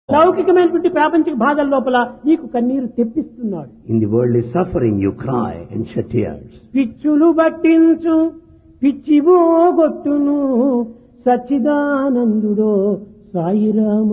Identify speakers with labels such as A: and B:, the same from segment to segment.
A: లౌకికమైనటువంటి ప్రాపంచిక బాధల లోపల నీకు కన్నీరు తెప్పిస్తున్నాడు.
B: In the worldly suffering, you cry and shed tears.
A: పిచ్చులు పట్టించు పిచ్చివోగొట్టును సచ్చిదానందుడో Sai Rama.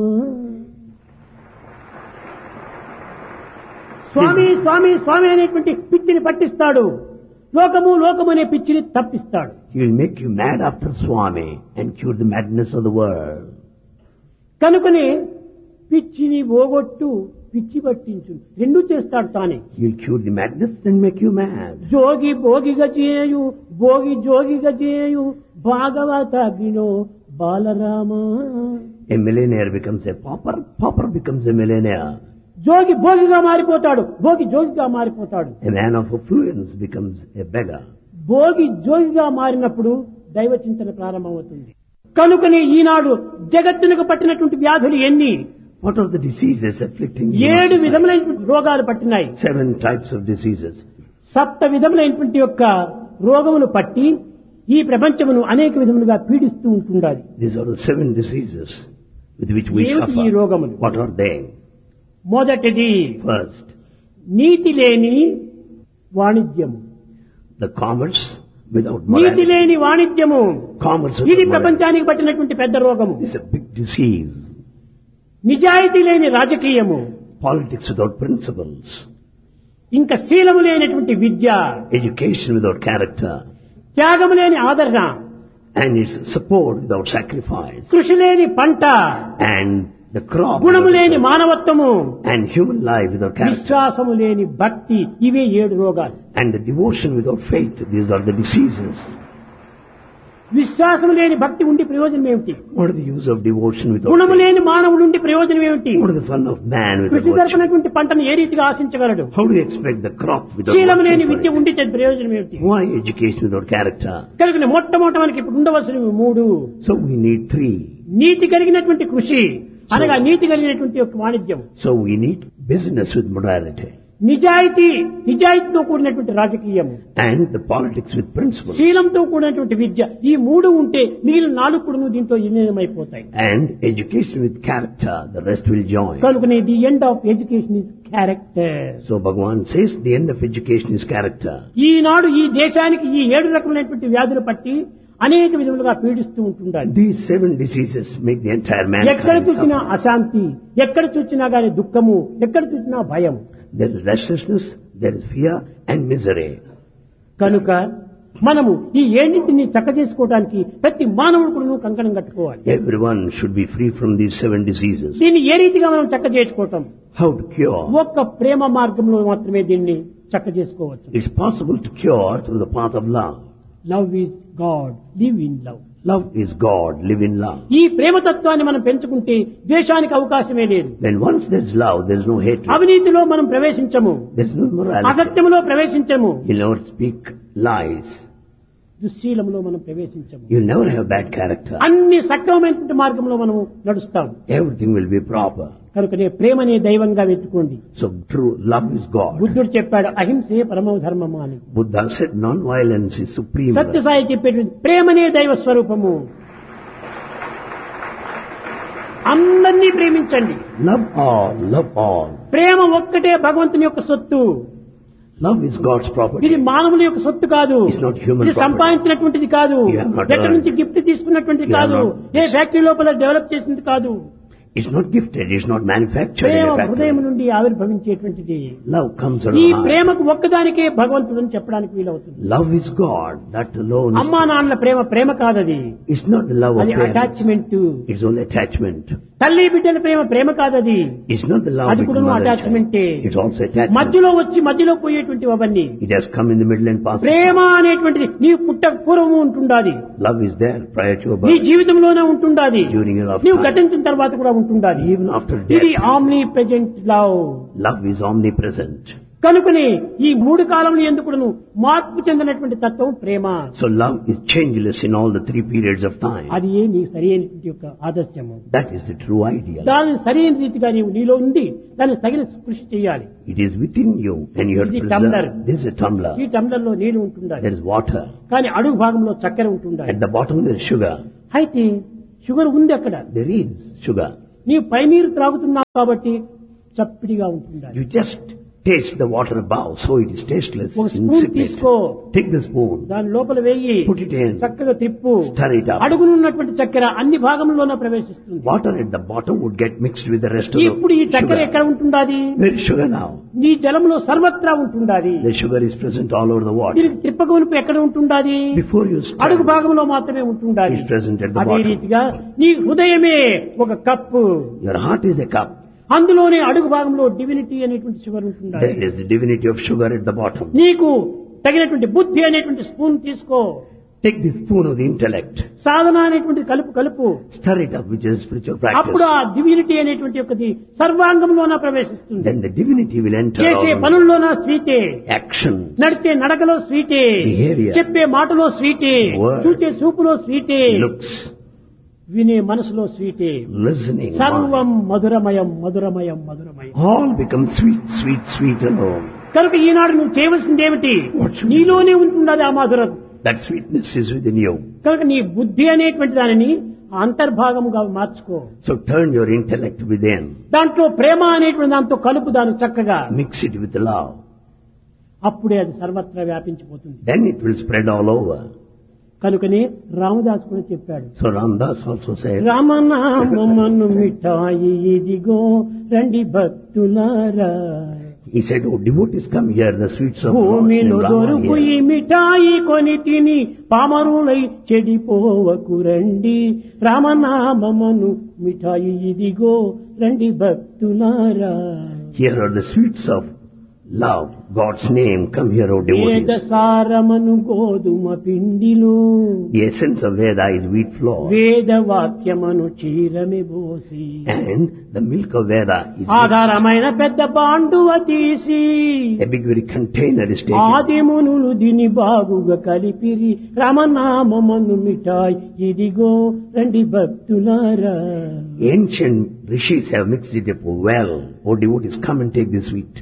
A: స్వామి స్వామి స్వామి అనేటువంటి పిచ్చిని పట్టిస్తాడు, లోకము లోకము అనే పిచ్చిని తప్పిస్తాడు.
B: He will make you mad after Swami and cure the madness of the world.
A: కనుకనే పిచ్చిని పోగొట్టు పిచ్చి పట్టించు రెండు చేస్తాడు తానే.
B: He will cure the madness and make you mad.
A: జోగి భోగిగా చేయు భోగి జోగిగా చేయు భాగవతాగ్నిలో Balarama.
B: A millionaire becomes a pauper, pauper becomes a millionaire.
A: జోగి భోగిగా మారిపోతాడు, భోగి జోగిగా మారిపోతాడు.
B: A man of affluence becomes a beggar.
A: Bhogi జోగిగా మారినప్పుడు దైవ చింతన ప్రారంభమవుతుంది. కనుకనే ఈనాడు జగత్తునకు పట్టినటువంటి వ్యాధులు ఎన్ని?
B: What are the diseases afflicting you?
A: 7 విధములైనటువంటి రోగాలు పట్టినాయి.
B: 7 types of diseases.
A: 7 విధములైనటువంటి యొక్క రోగములు పట్టి ఈ ప్రపంచమును అనేక విధములుగా పీడిస్తూ ఉంటుండాలి.
B: These are the 7 diseases with which we
A: ఏమిటి ఈ
B: suffer.
A: రోగములు?
B: What are they?
A: మొదటిది
B: First,
A: నీతి లేని వాణిజ్యము.
B: the commerce without
A: NITI
B: morality.
A: లేని వాణిజ్యము
B: Commerce
A: ఇది
B: without morality.
A: ప్రపంచానికి పట్టినటువంటి పెద్ద రోగము.
B: This is a big disease.
A: నిజాయితీ లేని రాజకీయము,
B: Politics without principles.
A: ఇంకా శీలము లేనటువంటి విద్య,
B: Education without character.
A: త్యాగము లేని ఆదరణ,
B: And its support without sacrifice.
A: కృషి లేని పంట,
B: And the crop.
A: గుణము
B: without
A: లేని
B: effort.
A: మానవత్వము,
B: And human life without character.
A: విశ్వాసము లేని భక్తి, ఇవే 7 రోగాలు.
B: And the devotion without faith. These are the diseases.
A: విశ్వాసము లేని భక్తి ఉండి ప్రయోజనం ఏమిటి?
B: What is the use of devotion without
A: గుణము
B: faith?
A: లేని మానవుడు ఉండి ప్రయోజనం ఏమిటి?
B: What is the fun of man without
A: కృషి
B: virtue?
A: జరపనటువంటి పంటను ఏ రీతిగా ఆశించగలడు?
B: How do you expect the crop without
A: శీలము లేని
B: working for
A: విద్య
B: it?
A: ఉండి ప్రయోజనం ఏమిటి?
B: Why education without character?
A: కనుక మొట్టమొదట మనకి ఇప్పుడు ఉండవలసినవి 3.
B: So we need 3.
A: నీతి కలిగినటువంటి కృషి అనగా నీతి కలిగినటువంటి యొక్క వాణిజ్యం,
B: So we need business with morality.
A: నిజాయితీతో కూడినటువంటి రాజకీయము,
B: And the politics with principles.
A: శీలంతో కూడినటువంటి విద్య. ఈ 3 ఉంటే మిగిలిన 4 కూడా దీంట్లో విలీనమైపోతాయి.
B: And education with character. The rest will join.
A: కనుకనే the end of education is character.
B: So Bhagavan says the end of education is character.
A: ఈనాడు ఈ దేశానికి ఈ 7 రకములైనటువంటి వ్యాధులు పట్టి అనేక విధములుగా పీడిస్తూ ఉంటుండాలి.
B: These 7 diseases make the entire
A: ఎక్కడ
B: mankind
A: చూసినా
B: suffer.
A: అశాంతి, ఎక్కడ చూసినా గాని దుఃఖము, ఎక్కడ చూసినా భయం.
B: There is restlessness, there is fear and misery.
A: కనుక మనము ఈ 7 చక్కజేసుకోవడానికి ప్రతి మానవుడు కూడా కంకణం కట్టుకోవాలి.
B: Everyone should be free from these 7 diseases.
A: దీన్ని ఏ రీతిగా మనం చక్కజేసుకోవటం?
B: How to cure?
A: ఒక్క ప్రేమ మార్గంలో మాత్రమే దీన్ని చక్కజేసుకోవచ్చు.
B: It's possible to cure through the path of love.
A: Love is God, live in love.
B: Love is God, live in love.
A: ఈ ప్రేమతత్వాన్ని మనం పెంచుకుంటే ద్వేషానికి అవకాశమే లేదు.
B: When once there's love, there's no hatred.
A: అవినీతిలో మనం ప్రవేశించము,
B: There's no morality.
A: అసత్యములో ప్రవేశించము,
B: You'll never speak lies.
A: దుశ్శీలంలో మనం ప్రవేశించము.
B: You'll never have bad character.
A: అన్ని సక్రమమైనటువంటి మార్గంలో మనము నడుస్తాం.
B: Everything will be proper.
A: కనుకనే ప్రేమనే దైవంగా వెతుకోండి.
B: So true love is God.
A: బుద్ధుడు చెప్పాడు అహింసే పరమ ధర్మము అని.
B: Buddha said non-violence is supreme.
A: Sathya Sai చెప్పేటువంటి ప్రేమనే దైవ స్వరూపము. అందరినీ ప్రేమించండి.
B: Love all, love all.
A: ప్రేమ ఒక్కటే భగవంతుని యొక్క సొత్తు.
B: Love is God's property.
A: ఇది మానవుల యొక్క సొత్తు కాదు.
B: It's not human
A: ఇది
B: property.
A: సంపాదించినటువంటిది కాదు.
B: You have not
A: ఎక్కడి నుంచి
B: earned.
A: గిఫ్ట్ తీసుకున్నటువంటిది
B: You have
A: కాదు.
B: not-
A: ఏ ఫ్యాక్టరీ లోపల డెవలప్ చేసింది కాదు.
B: It's not gifted, it's not manufactured in
A: Prema
B: a
A: హృదయం
B: factory.
A: నుండి ఆవిర్భవించేటువంటిది.
B: Love comes out
A: ఈ
B: of the heart.
A: ప్రేమకు ఒక్కదానికే భగవంతుడు అని చెప్పడానికి వీలవుతుంది.
B: Love is God, that alone is.
A: అమ్మా నాన్నల ప్రేమ కాదది.
B: It's not the love of
A: అది
B: parents.
A: Attachment.
B: It's only attachment.
A: తల్లి బిడ్డల ప్రేమ కాదది.
B: It's not the love
A: అది
B: between
A: కూడా
B: mother and
A: అటాచ్మెంటే.
B: child. It's also attachment.
A: మధ్యలో వచ్చి మధ్యలో పోయేటువంటి అవన్నీ.
B: It has come in the middle and passes.
A: ప్రేమ అనేటువంటిది నీవు పుట్టక పూర్వము ఉంటుండాలి.
B: Love is there prior to your
A: నీ
B: birth.
A: జీవితంలోనే ఉంటుండాలి.
B: During your
A: నీవు
B: lifetime.
A: గతించిన తర్వాత కూడా ఉంటుండాలి.
B: Even after
A: ఇది
B: death,
A: omni present love.
B: love is omnipresent.
A: కనుకనే ఈ 3 కాలంలో ఎందుకును మార్పు చెందినటువంటి తత్వం ప్రేమ.
B: So love is changeless in all the 3 periods of time.
A: అది నీ సరైనటువంటి యొక్క ఆదర్శము.
B: That is the true ideal.
A: దాని సరైన రీతిగా నీలో ఉంది, దాన్ని తగిన కృషి చేయాలి.
B: It is within you and you have to
A: ఇది tumbler.
B: preserve. This is a tumbler.
A: ఈ టంబ్లర్ లో నీళ్లు ఉంటుండాలి,
B: There is water.
A: కానీ అడుగు భాగంలో చక్కెర ఉంటుండాలి.
B: At the bottom there is sugar.
A: అయితే షుగర్ ఉంది అక్కడ,
B: There is sugar.
A: నీ పై నీరు త్రాగుతున్నావు కాబట్టి చప్పిడిగా ఉంటుండాలి.
B: You just taste the water above, so it is tasteless,
A: ఒక స్పూన్
B: insipid.
A: తీసుకో,
B: Take the spoon,
A: దాని లోపల వేయి,
B: put it in,
A: చక్కగా తిప్పు,
B: stir it up.
A: అడుగునున్నటువంటి చక్కెర అన్ని భాగంలోనే ప్రవేశిస్తుంది.
B: Water at the bottom would get mixed with the rest of
A: ఇప్పుడు ఈ
B: the
A: చక్కెర
B: sugar.
A: ఎక్కడ ఉంటుండాది?
B: Where is sugar now?
A: నీ జలంలో సర్వత్రా ఉంటుండాది.
B: The sugar is present all over the water.
A: దీనికి త్రిప్పగొనుపు ఎక్కడ ఉంటుండాది?
B: Before you
A: అడుగు
B: stir,
A: భాగంలో మాత్రమే ఉంటుండాలి.
B: is present at the
A: అదే
B: bottom.
A: రీతిగా నీ హృదయమే ఒక cup,
B: Your heart is a cup.
A: అందులోనే అడుగు భాగంలో డివినిటీ అనేటువంటి షుగర్ ఉంటుండాలి.
B: There is the divinity of sugar at the bottom.
A: నీకు తగినటువంటి బుద్ధి అనేటువంటి స్పూన్ తీసుకో,
B: Take the spoon of the intellect,
A: సాధన అనేటువంటి కలుపు,
B: stir it up, which is spiritual
A: అప్పుడు
B: practice.
A: ఆ డివినిటీ అనేటువంటి ఒకటి సర్వాంగంలోన ప్రవేశిస్తుంది.
B: Then the divinity will enter
A: చేసే
B: all
A: పనుల్లోన స్వీటే,
B: action.
A: నడిచే నడకలో స్వీటే,
B: Behavior.
A: చెప్పే మాటలో స్వీటే,
B: Words.
A: చూచే చూపులో స్వీటే,
B: Looks,
A: వినే మనసులో స్వీటే,
B: listening,
A: సర్వం
B: mind.
A: మధురమయం మధురమయం మధురమయం.
B: All become sweet, sweet, sweet alone.
A: కనుక ఈనాడు నువ్వు చేయవలసింది ఏమిటి?
B: What should
A: నీలోనే ఉంటున్నది ఆ మధురం.
B: That sweetness is within you.
A: కనుక నీ బుద్ధి అనేటువంటి దానిని అంతర్భాగముగా మార్చుకో.
B: So turn your intellect within.
A: దాంట్లో ప్రేమ అనేటువంటి దాంతో కలుపు దాన్ని చక్కగా,
B: Mix it with love.
A: అప్పుడే అది సర్వత్రా వ్యాపించిపోతుంది.
B: Then it will spread all over.
A: కనుకనే రామదాస్ కూడా చెప్పాడు,
B: So Ramdas also said,
A: రామనామమను మిఠాయి ఇదిగో రండి భక్తులారా,
B: he said, oh devotees, come here, the sweets of Lord's name
A: భూమిలో
B: Rama
A: దొరుకు ఈ
B: here.
A: మిఠాయి కొని తిని పామరులై చెడిపోవకు రండి, రామనామమను మిఠాయి ఇదిగో రండి భక్తులారా.
B: Here are the sweets of love, God's name, come here, O
A: వేద
B: devotees.
A: సారమను గోధుమ పిండిలో,
B: The essence of Veda is wheat flour,
A: వేద వాక్యమను చీరమి బోసి,
B: and the milk of Veda is
A: ఆధారమైన పెద్ద బాండువ తీసి,
B: a big very container is taken.
A: ఆదిమునులు దీని బాగుగా కలిపిరి, రామనామమను మిఠాయి ఇదిగో రండి భక్తులారా.
B: Ancient rishis have mixed it up well. O devotees, come and take this wheat.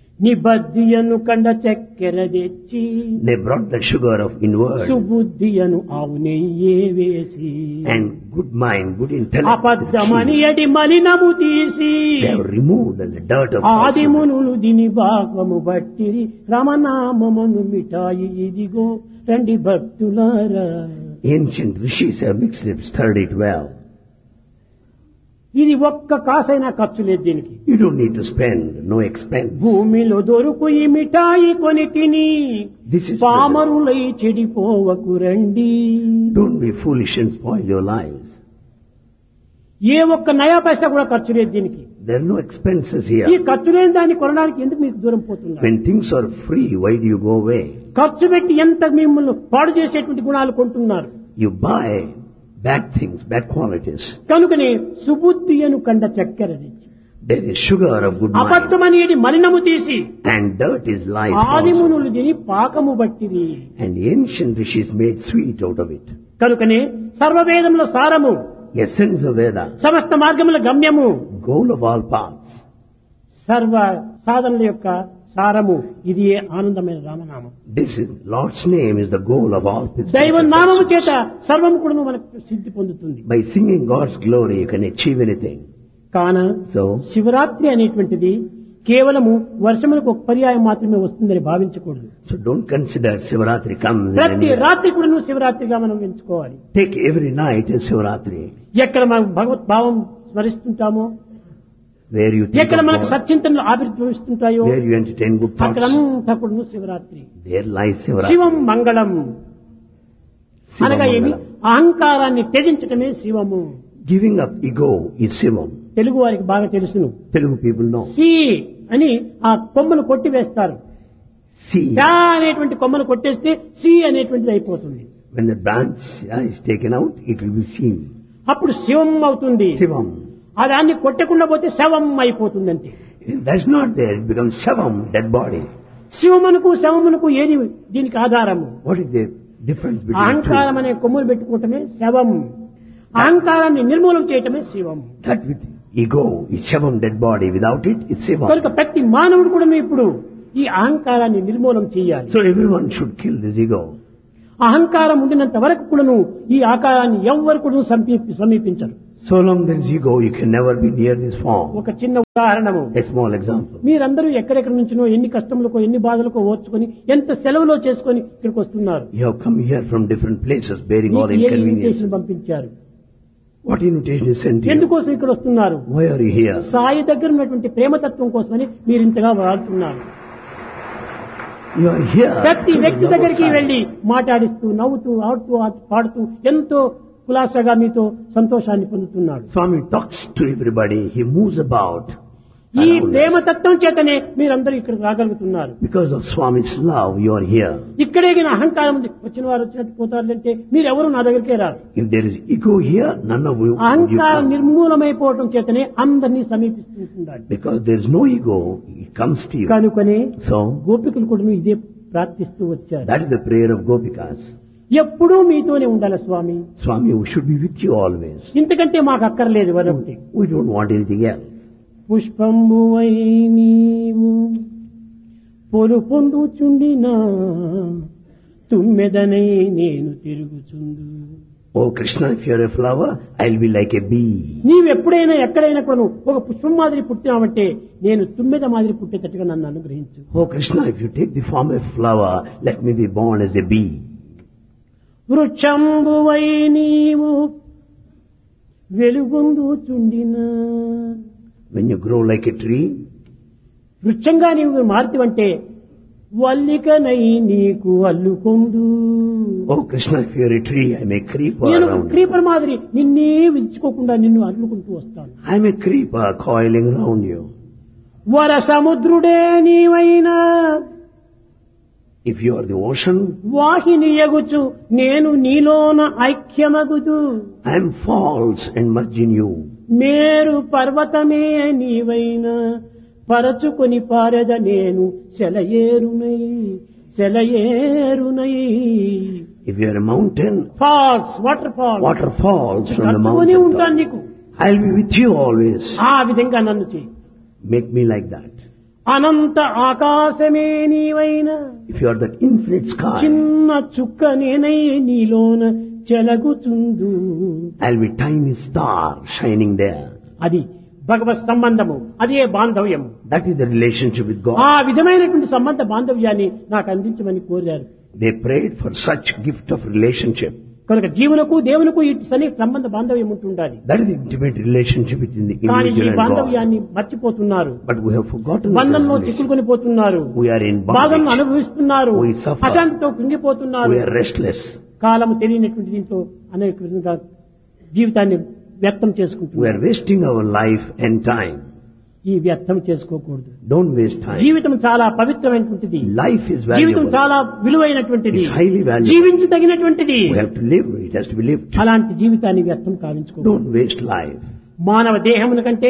A: నిబద్ధియను కండ చక్కెర తెచ్చి,
B: They brought the sugar of inward,
A: సుబుద్ధియను ఆవు నెయ్యే వేసి,
B: and good mind, good intellect is
A: అబద్ధమని
B: key.
A: ఎడి మలినము తీసి,
B: They have removed the dirt of falsehood.
A: ఆదిమునులు దీని భాగము బట్టిరి, రామనామమను మిఠాయి ఇదిగో రండి భక్తులారా.
B: Ancient rishis have mixed it, stirred it well.
A: ఇది ఒక్క కాసైనా ఖర్చు లేదు దీనికి.
B: You don't need to spend, no expense.
A: భూమిలో దొరుకు ఈ మిఠాయి కొని తిని
B: This is present.
A: పామరులై చెడిపోవకు రండి.
B: Don't be foolish and spoil your lives.
A: ఏ ఒక్క నయా పైసా కూడా ఖర్చు లేదు దీనికి.
B: There are no expenses
A: ఈ
B: here.
A: ఖర్చు లేని దాన్ని కొనడానికి ఎందుకు మీకు దూరం పోతున్నారు?
B: When things are free, why do you go away?
A: ఖర్చు పెట్టి ఎంత మిమ్మల్ని పాడు చేసేటువంటి గుణాలు కొంటున్నారు.
B: You buy bad things, bad qualities.
A: కనుకనే సుబుద్ధియను కండ చక్కెర తెచ్చి,
B: There is sugar of good mind,
A: అబద్ధమనేది మలినము తీసి,
B: and dirt is lies falsehood.
A: ఆదిమునులు దీని పాకము బట్టిరి.
B: And ancient rishis made sweet out of it.
A: కనుకనే సర్వవేదముల సారము,
B: Essence of Veda,
A: సమస్త మార్గముల గమ్యము,
B: goal of all paths.
A: సర్వ సాధనల యొక్క సారము ఇది ఆనందమైన రామనామం.
B: This is Lord's name is the goal of all
A: దైవ
B: spiritual
A: నామము
B: pursuits.
A: చేత సర్వము కూడా మనకు సిద్ధి పొందుతుంది.
B: By singing God's glory, you can achieve anything.
A: కాన
B: So,
A: శివరాత్రి అనేటువంటిది కేవలము వర్షములకు ఒక పర్యాయం మాత్రమే వస్తుందని భావించకూడదు.
B: so don't consider Sivaratri comes in
A: ప్రతి
B: any year.
A: రాత్రి కూడా నువ్వు శివరాత్రిగా మనం ఎంచుకోవాలి.
B: Take every night as Sivaratri.
A: ఎక్కడ మనం భగవత్ భావం స్మరిస్తుంటామో,
B: Where you think
A: ఎక్కడ
B: of
A: మనకు
B: God,
A: సత్చింతనలు ఆవిర్భవిస్తుంటాయో,
B: where you entertain good thoughts,
A: అక్కడంతా కూడా నువ్వు శివరాత్రి.
B: there lies Sivaratri.
A: శివం మంగళం
B: Shivam
A: అనగా ఏమి?
B: Mangalam.
A: అహంకారాన్ని త్యజించటమే శివము.
B: Giving up ego is Shivam.
A: Telugu వారికి బాగా తెలుసును.
B: Telugu people know.
A: సి అని ఆ కొమ్మను కొట్టి వేస్తారు.
B: See,
A: చా అనేటువంటి కొమ్మను కొట్టేస్తే సి అనేటువంటిది అయిపోతుంది.
B: when the branch is taken out, it will be seen.
A: అప్పుడు శివం అవుతుంది.
B: Shivam.
A: ఆ దాన్ని కొట్టకుండా పోతే శవం అయిపోతుంది అంతే.
B: If that's not there, it becomes Shivam, dead body.
A: శివమునకు శవమునకు ఏది దీనికి ఆధారము?
B: What is the difference between the
A: అహంకారం
B: two?
A: అనే కొమ్ములు పెట్టుకోవటమే శవం, అహంకారాన్ని నిర్మూలన చేయటమే శివం.
B: That with ego is Shivam, dead body. Without it, it's Shivam.
A: కనుక ప్రతి మానవుడు కూడా ఇప్పుడు ఈ అహంకారాన్ని నిర్మూలన చేయాలి.
B: So everyone should kill this ego.
A: అహంకారం ఉండినంత వరకు కూడాను ఈ ఆకారాన్ని ఎవ్వరు కూడా సమీపించరు.
B: So long there is ego, you can never be near this form.
A: ఒక చిన్న ఉదాహరణము.
B: A small example.
A: మీరందరూ ఎక్కడెక్కడి నుంచినో ఎన్ని కష్టములకో ఎన్ని బాధలకో ఓర్చుకొని ఎంత సెలవులో చేసుకొని ఇక్కడికి వస్తున్నారు.
B: You have come here from different places bearing all
A: మీకు ఏ
B: inconveniences.
A: ఇన్విటేషన్ పంపించారు?
B: What invitation is sent to you?
A: ఎందుకోసం ఇక్కడ వస్తున్నారు?
B: Why are you here?
A: Sai దగ్గర ఉన్నటువంటి ప్రేమతత్వం కోసమని మీరు ఇంతగా వాడుతున్నారు.
B: You are here.
A: ప్రతి
B: to
A: వ్యక్తి
B: love of
A: దగ్గరికి
B: Sai.
A: వెళ్లి మాట్లాడిస్తూ నవ్వుతూ ఆడుతూ పాడుతూ ఎంతో కులాసగా మీతో సంతోషాన్ని పొందుతున్నాడు.
B: Swami talks to everybody. He moves about.
A: ఈ
B: around us.
A: ప్రేమతత్వం చేతనే మీరందరూ ఇక్కడ రాగలుగుతున్నారు.
B: Because of Swami's love, you are here.
A: ఇక్కడే గిన అహంకారం ఉంది, వచ్చిన వారు వచ్చినట్టు పోతారంటే మీరెవరు నా దగ్గరికే రారు.
B: If there is ego here, none of you
A: అహంకారం
B: come.
A: నిర్మూలమైపోవటం చేతనే అందరినీ సమీపిస్తుంటున్నాడు.
B: Because there is no ego, it comes to you.
A: కనుకనే
B: So,
A: గోపికలు కూడా ఇదే ప్రార్థిస్తూ వచ్చారు.
B: that is the prayer of Gopikas.
A: ఎప్పుడూ మీతోనే ఉండాలి స్వామి.
B: Swami, we should be with you always.
A: ఇంతకంటే మాకు అక్కర్లేదు మరొకటి.
B: We don't want anything else.
A: పుష్పంబువై నీవు పొలు పొందుచుండినా తుమ్మెదనై నేను తిరుగుచుందు.
B: Oh Krishna, if you are a flower, I'll be like a bee.
A: నీవెప్పుడైనా ఎక్కడైనా కూడా ఒక పుష్పం మాదిరి పుట్టినావంటే నేను తుమ్మెద మాదిరి పుట్టేటట్టుగా నన్ను అనుగ్రహించు.
B: Oh Krishna, if you take the form of flower, let me be born as a bee.
A: వృక్షంబువై నీవు వెలుగొందుచుండినా.
B: When you grow like a tree,
A: వృక్షంగా నీవు మారుతివంటే వల్లికనై నీకు అల్లుకొందు.
B: oh Krishna, if you are a tree, I'm a creeper
A: నేను
B: around you.
A: Creeper మాదిరి నిన్నే విచ్చుకోకుండా నిన్ను అల్లుకుంటూ వస్తాను.
B: I'm a creeper coiling around you.
A: వర సముద్రుడే నీవైనా
B: If you are the ocean,
A: వాహిని ఎగుచు నేను నీలోన ఐక్యమగుదు.
B: I'm false and merge in you.
A: మేరు పర్వతమే నీవైనా పరచుకొని పారెద నేను సెలయేరునై సెలయేరునై.
B: If you are a mountain,
A: falls water falls
B: water falls from the
A: కట్టుకొని
B: mountain
A: ఉంటాను
B: top.
A: నీకు.
B: I'll be with you always.
A: ఆ విధంగా నన్ను చేయి.
B: Make me like that.
A: Anantha Aakasame నీవైనా
B: If you are that infinite sky,
A: చిన్న చుక్క నేనై నీలోన చెలగుచుందు.
B: I'll be tiny star shining there.
A: అది భగవత్ సంబంధము, అదే బాంధవ్యము.
B: That is the relationship with God.
A: ఆ విధమైనటువంటి సంబంధ బాంధవ్యాన్ని నాకు అందించమని కోరారు.
B: They prayed for such gift of relationship.
A: కనుక జీవులకు దేవులకు ఇటు సన్ని సంబంధ బాంధవ్యం ఉంటుండాలి.
B: That is the intimate relationship between the
A: కానీ ఈ
B: individual and God.
A: బాంధవ్యాన్ని మర్చిపోతున్నారు.
B: But we have forgotten that
A: బంధంలో
B: relation.
A: చిక్కుకొని పోతున్నారు.
B: We are in
A: బాధను
B: bondage.
A: అనుభవిస్తున్నారు.
B: We suffer.
A: అశాంతితో కృంగిపోతున్నారు.
B: We are restless.
A: కాలము తెలియనటువంటి దీంతో అనేక విధంగా జీవితాన్ని వ్యర్థం
B: We
A: చేసుకుంటున్నారు.
B: are wasting our life and time.
A: ఈ వ్యర్థం చేసుకోకూడదు.
B: Don't waste time.
A: జీవితం చాలా పవిత్రమైనటువంటిది.
B: Life is
A: జీవితం
B: valuable.
A: చాలా విలువైనటువంటిది.
B: It's highly valuable.
A: జీవించదగినటువంటిది.
B: We have to live. It has to be lived.
A: అలాంటి జీవితాన్ని వ్యర్థం కావించుకోకూడదు.
B: Don't waste life.
A: మానవ దేహమున కంటే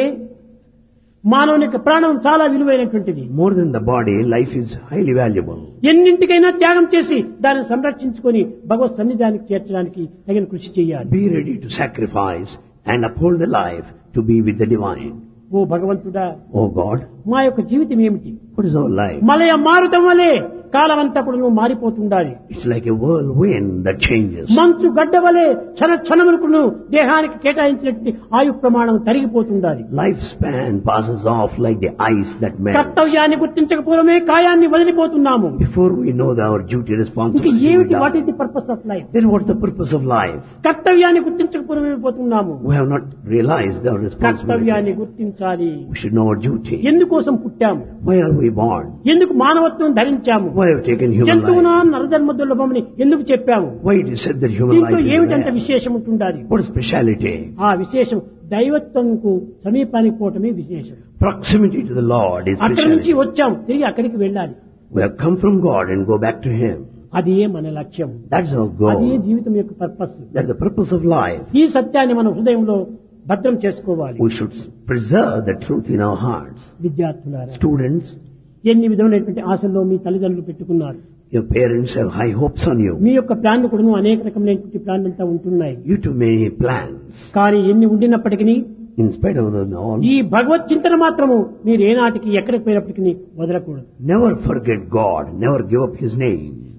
A: మానవుని యొక్క ప్రాణం చాలా విలువైనటువంటిది.
B: More than the body, life is highly valuable.
A: ఎన్నింటికైనా త్యాగం చేసి దానిని సంరక్షించుకొని భగవత్ సన్నిధానికి చేర్చడానికి తగిన కృషి చేయాలి.
B: Be ready to sacrifice and uphold the life to be with the divine.
A: ఓ భగవంతుడా,
B: Oh God,
A: మా యొక్క జీవితం ఏమిటి?
B: what is our life?
A: మలయ మారుతం వలె కాలమంతా కూడా నువ్వు మారిపోతుండాలి.
B: It's like a whirlwind that changes.
A: మంచు గడ్డ వలె క్షణ క్షణములకు దేహానికి కేటాయించినటువంటి ఆయు ప్రమాణం తరిగిపోతుండాలి.
B: Lifespan passes off like the ice that melts.
A: కర్తవ్యాన్ని గుర్తించకపోవడమే కాయాన్ని వదిలిపోతున్నాము.
B: Before we know our duty
A: ఇంకా
B: responsibility, we
A: ఏమిటి what
B: die.
A: Is the purpose of life?
B: Then what's the purpose of life?
A: కర్తవ్యాన్ని గుర్తించకపోవడమే పోతున్నాము.
B: We have not realized our responsibility.
A: కర్తవ్యాన్ని గుర్తించాలి.
B: We should know our duty.
A: ఎందుకోసం పుట్టాము?
B: Why are we born?
A: ఎందుకు మానవత్వం ధరించాము?
B: Why have we taken human
A: జంతువునా
B: life?
A: నరధర్మ దుర్లభమని ఎందుకు చెప్పాము?
B: Why it is said that human
A: దీంట్లో
B: life is
A: ఏమిటంత
B: rare?
A: విశేషం ఉంటుండాలి?
B: What is speciality?
A: ఆ విశేషం దైవత్వంకు సమీపానికి పోవటమే విశేషం.
B: Proximity to the Lord is
A: అక్కడి నుంచి
B: speciality.
A: వచ్చాం, తిరిగి అక్కడికి వెళ్ళాలి.
B: We have come from God and go back to Him.
A: అదే మన లక్ష్యం.
B: That's our
A: అదే
B: goal.
A: జీవితం యొక్క purpose.
B: That's the purpose of life.
A: ఈ సత్యాన్ని మన హృదయంలో భద్రం చేసుకోవాలి.
B: We should preserve the truth in our hearts.
A: విద్యార్థులారా,
B: Students,
A: ఎన్ని విధమైనటువంటి ఆశల్లో మీ తల్లిదండ్రులు పెట్టుకున్నారు.
B: your parents have high hopes on you.
A: మీ యొక్క ప్లాన్లు కూడా అనేక రకమైనటువంటి ప్లాన్లు అంతా ఉంటున్నాయి.
B: You too many plans.
A: కానీ ఎన్ని ఉండినప్పటికీ
B: In spite of them all,
A: ఈ భగవత్ చింతన మాత్రము మీరు ఏనాటికి ఎక్కడికి పోయినప్పటికీ వదలకూడదు.
B: never forget God. Never give up His name.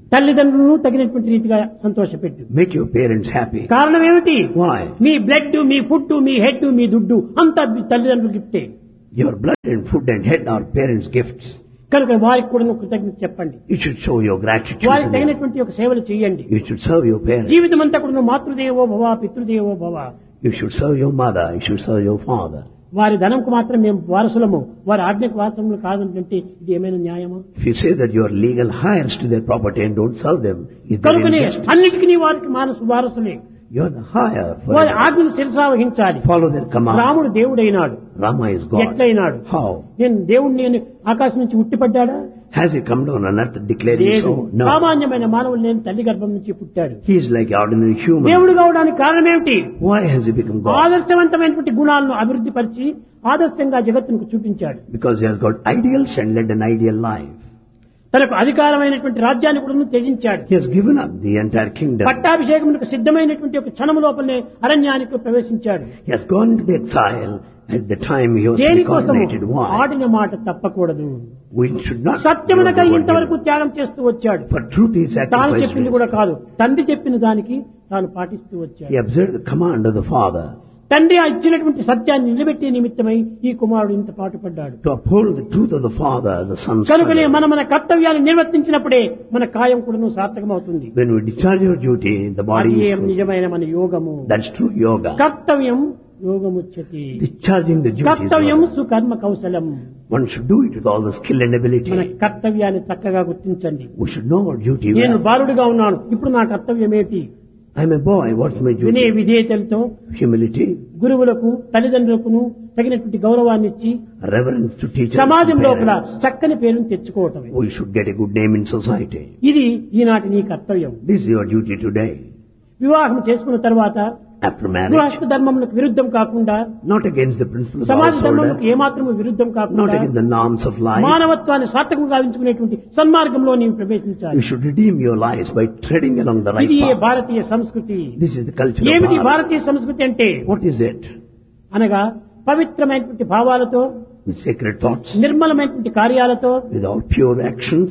A: తల్లిదండ్రులను తగినటువంటి రీతిగా సంతోషపెట్టు.
B: Make your parents happy.
A: కారణం ఏమిటి?
B: Why?
A: Me blood, me food, me head, మీ దుడ్డు అంతా మీ తల్లిదండ్రులు గిఫ్టే.
B: Your blood and food and head are parents' gifts.
A: కనుక వారికి కూడా కృతజ్ఞత చెప్పండి.
B: You should show your gratitude
A: వారికి
B: to them.
A: తగినటువంటి ఒక సేవలు చేయండి.
B: You should serve your parents.
A: జీవితం అంతా కూడా మాతృదేవో భవ, పితృదేవో భవ.
B: You should serve your mother. You should serve your father.
A: వారి ధనంకు మాత్రం మేము వారసులము, వారి ఆజ్ఞకు వారసులము కాదంటే ఇది ఏమైనా న్యాయమా?
B: If you say that you are legal heirs to their property and don't serve them, is there
A: కనుకనే
B: injustice?
A: అన్నిటికీ వారికి వారసులే.
B: You are the higher for
A: వారి
B: them.
A: ఆజ్ఞను శిరసావహించాలి.
B: Follow their command.
A: రాముడు దేవుడైనాడు.
B: Rama is God.
A: ఎట్లయినాడు?
B: How?
A: నేను దేవుణ్ణి నేను ఆకాశం నుంచి ఉట్టిపడ్డాడా?
B: Has he come down on earth declaring
A: లేదు.
B: so? No.
A: సామాన్యమైన మానవులు నేను తల్లి గర్భం నుంచి పుట్టాడు.
B: He is like ordinary human.
A: దేవుడు కావడానికి కారణం ఏమిటి?
B: Why has he become God?
A: ఆదర్శవంతమైనటువంటి గుణాలను అభివృద్ధి పరిచి ఆదర్శంగా జగత్తుకు చూపించాడు.
B: Because he has got ideals and led an ideal life.
A: తనకు అధికారమైనటువంటి రాజ్యాన్ని కూడా త్యజించాడు.
B: He has given up the entire kingdom.
A: పట్టాభిషేకమునకు సిద్ధమైనటువంటి ఒక క్షణం లోపలనే అరణ్యానికి ప్రవేశించాడు.
B: He has gone to the exile at the time he was
A: దేనికోసము?
B: incarnated. Why?
A: ఆడిన మాట తప్పకూడదు.
B: We should not.
A: సత్యమునకై ఇంతవరకు త్యాగం చేస్తూ వచ్చాడు.
B: For truth he
A: తాను
B: sacrificed.
A: చెప్పింది కూడా కాదు, తండ్రి చెప్పిన దానికి తాను పాటిస్తూ వచ్చాడు.
B: He observed the command of the father.
A: తండ్రి ఇచ్చినటువంటి సత్యాన్ని నిలబెట్టే నిమిత్తమై ఈ కుమారుడు ఇంత పాటుపడ్డాడు.
B: To uphold the truth of the father, the son.
A: కనుకనే మన కర్తవ్యాన్ని నిర్వర్తించినప్పుడే మన కాయం కూడా సార్థకమవుతుంది.
B: When we discharge your duty, the body
A: అది
B: is.
A: నిజమైన మన యోగము.
B: That's true yoga.
A: కర్తవ్యం యోగముచ్యతి.
B: Discharging the duty.
A: కర్తవ్యం సుకర్మ కౌశలం.
B: One should do it with all the skill and ability.
A: మన కర్తవ్యాన్ని చక్కగా గుర్తించండి.
B: We should know our duty.
A: నేను
B: Well.
A: బాలుడిగా ఉన్నాను, ఇప్పుడు నా కర్తవ్యం ఏంటి?
B: I'm a boy. What's my
A: వినే
B: duty?
A: విధేయతలతో
B: Humility,
A: గురువులకు తల్లిదండ్రులకు తగినటువంటి గౌరవాన్ని ఇచ్చి
B: reverence to teachers.
A: సమాజం
B: and
A: లోపల
B: parents.
A: చక్కని పేరును తెచ్చుకోవటమే.
B: We should get a good name in society.
A: ఇది ఈనాటి నీ కర్తవ్యం.
B: This is your duty today.
A: వివాహం చేసుకున్న తర్వాత
B: After marriage,
A: గృహస్థ ధర్మములకు విరుద్ధం కాకుండా,
B: not against the principles of
A: సమాజ
B: household,
A: ధర్మములకు ఏమాత్రము విరుద్ధం
B: not
A: కాకుండా
B: against the norms of life.
A: మానవత్వాన్ని సార్థకంగా గావించుకునేటువంటి సన్మార్గంలో నీవు ప్రవేశించాలి.
B: You should redeem your lives by treading along the right
A: ఇది
B: path.
A: భారతీయ సంస్కృతి.
B: This is the culture of
A: ఏమిటి
B: Bharat.
A: భారతీయ సంస్కృతి అంటే?
B: What is it?
A: అనగా పవిత్రమైనటువంటి భావాలతో,
B: With sacred thoughts,
A: నిర్మలమైనటువంటి కార్యాలతో,
B: with all pure actions,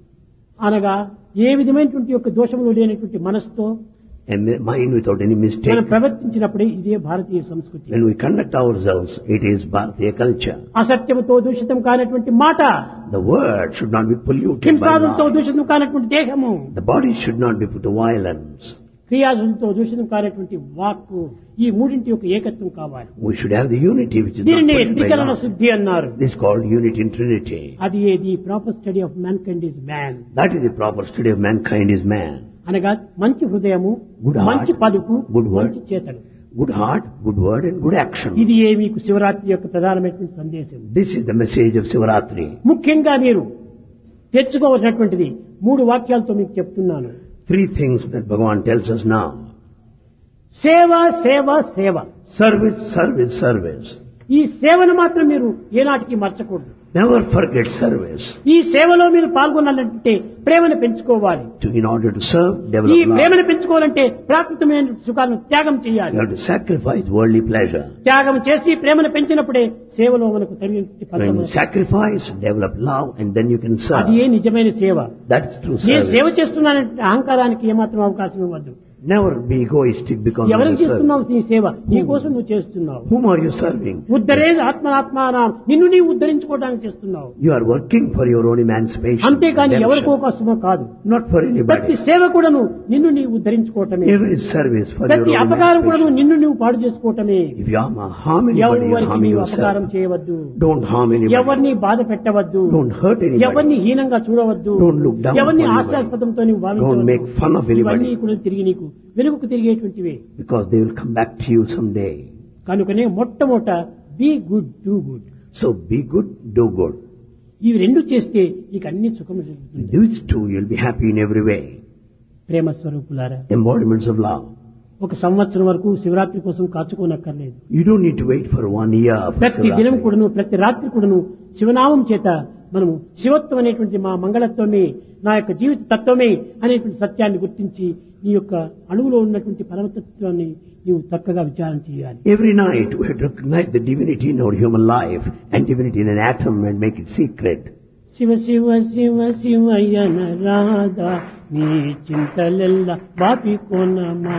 A: అనగా ఏ విధమైనటువంటి యొక్క దోషములు లేనటువంటి మనసుతో
B: and mind without any mistake.
A: మనం ప్రవర్తించినప్పుడే ఇదే భారతీయ సంస్కృతి.
B: When we conduct ourselves, it is Bharatiya culture.
A: అసత్యముతో దూషితం కానటువంటి మాట,
B: The word should not be polluted by
A: హింసాదులతో
B: lies.
A: దూషితం కానటువంటి దేహము,
B: The body should not be put to violence.
A: క్రియాశులతో దూషితం కానటువంటి వాక్కు, ఈ మూడింటి యొక్క ఏకత్వం కావాలి.
B: We should have the unity which is not
A: దీనిని
B: polluted by
A: త్రికరణ
B: lies.
A: శుద్ధి అన్నారు.
B: This is called unity in Trinity.
A: అది ఏది proper study of man kind is man.
B: That is the proper study of mankind is man.
A: అనగా మంచి హృదయము,
B: Good heart,
A: మంచి పలుకు,
B: good word.
A: మంచి చేతలు.
B: Good heart, good word and good action.
A: ఇది మీకు శివరాత్రి యొక్క ప్రధానమైనటువంటి సందేశం.
B: This is the message of Sivaratri.
A: ముఖ్యంగా మీరు తెచ్చుకోవలసినటువంటిది 3 వాక్యాలతో మీకు చెప్తున్నాను.
B: 3 things that Bhagavan tells us now.
A: సేవ, సేవ, సేవ.
B: Service, service, service.
A: ఈ సేవను మాత్రం మీరు ఏనాటికి మర్చకూడదు.
B: Never forget service.
A: ఈ సేవలో మీరు పాల్గొనాలంటే ప్రేమను పెంచుకోవాలి.
B: In order to serve,
A: ఈ
B: develop love.
A: ప్రేమను పెంచుకోవాలంటే ప్రాకృతమైన సుఖాలను త్యాగం చేయాలి.
B: You have to sacrifice worldly pleasure.
A: త్యాగం చేసి ప్రేమను పెంచినప్పుడే సేవలో మనకు తగినటువంటి
B: When
A: ఫలితం
B: you
A: వస్తుంది.
B: sacrifice, develop love, and then you can serve.
A: అది ఏ నిజమైన సేవ.
B: That's true
A: నేను సేవ
B: service.
A: చేస్తున్నానంటే అహంకారానికి ఏమాత్రం అవకాశం ఇవ్వద్దు.
B: Never be egoistic because of
A: ఎవరికి
B: the service.
A: చేస్తున్నావు నీ సేవ? నీ కోసం నువ్వు చేస్తున్నావు.
B: Whom are you serving?
A: ఉద్ధరే ఆత్మానాత్మానం, నిన్ను నీవు ఉద్ధరించుకోవడానికి చేస్తున్నావు.
B: You are working for your own emancipation.
A: అంతేకాని
B: redemption.
A: ఎవరికో కోసమో కాదు.
B: Not for
A: ప్రతి
B: anybody.
A: సేవ కూడాను నిన్ను నీవు ఉద్ధరించుకోవటమే.
B: Every service for your
A: ప్రతి
B: own
A: అపకారం కూడాను
B: emancipation.
A: నిన్ను నీవు పాడు చేసుకోవటమే.
B: If you harm anybody, you are
A: ఎవరికి
B: harming
A: నీవు అపకారం
B: yourself.
A: చేయవద్దు.
B: Don't harm anybody.
A: ఎవరిని బాధ పెట్టవద్దు.
B: Don't hurt anybody.
A: ఎవరిని హీనంగా చూడవద్దు.
B: Don't look down
A: ఎవరిని
B: on anybody.
A: హాస్యాస్పదంతో నీవు
B: Don't make fun of
A: భావించవద్దు.
B: anybody.
A: ఇవన్నీ కూడా తిరిగి నీకు వెలుగుకు తిరిగేటువంటివే.
B: Because they will come back to you someday.
A: కనుకనే మొట్టమొదట be good, do good.
B: So be good, do good.
A: ఇవి రెండు చేస్తే నీకు అన్ని సుఖము జరుగుతుంది.
B: These two, you'll be happy in every way.
A: ప్రేమ స్వరూపులారా,
B: Embodiments of love.
A: ఒక సంవత్సరం వరకు శివరాత్రి కోసం కాచుకోనక్కర్లేదు.
B: You don't need to wait for 1 year for
A: ప్రతి దినం
B: Sivaratri.
A: కూడాను, ప్రతి రాత్రి కూడాను శివనామం చేత మనము శివత్వం అనేటువంటి మా మంగళత్వమే, నా యొక్క జీవిత తత్వమే అనేటువంటి సత్యాన్ని గుర్తించి నీ యొక్క అణువులో ఉన్నటువంటి పరమతత్వాన్ని నీవు చక్కగా విచారణ చేయాలి.
B: Every night we have to recognize the divinity in our human life and divinity in an atom and make it secret.
A: Shiva Shiva Shiva శివయ్యన Radha నీ చింతలెల్ల బాపి కొన